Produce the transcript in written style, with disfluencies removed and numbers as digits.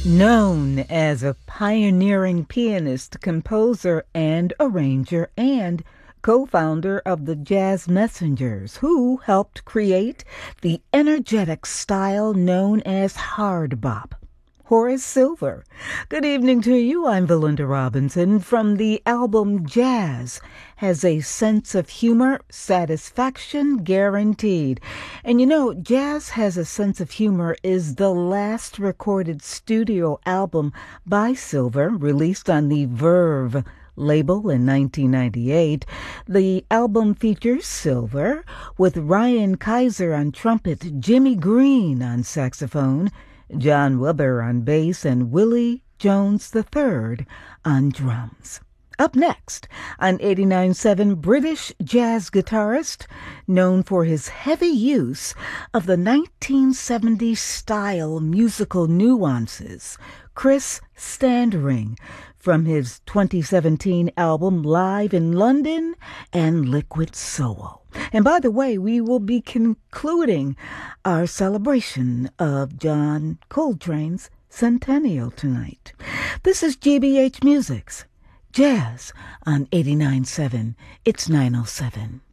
Known as a pioneering pianist, composer, and arranger, and co-founder of the Jazz Messengers, who helped create the energetic style known as hard bop. Horace Silver. Good evening to you. I'm Valinda Robinson from the album Jazz Has a Sense of Humor, Satisfaction Guaranteed. And you know, Jazz Has a Sense of Humor is the last recorded studio album by Silver, released on the Verve label in 1998. The album features Silver with Ryan Kaiser on trumpet, Jimmy Green on saxophone, John Weber on bass, and Willie Jones III on drums. Up next, on 89.7, British jazz guitarist known for his heavy use of the 1970s style musical nuances, Chris Standring, from his 2017 album Live in London and Liquid Soul. And by the way, we will be concluding our celebration of John Coltrane's centennial tonight. This is GBH Music's Jazz on 89.7. It's 9:07.